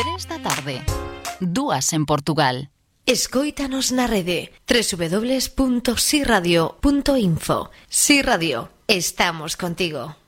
3 da tarde. 2 en Portugal. Escóitanos na rede www.siradio.info. Si Radio, estamos contigo.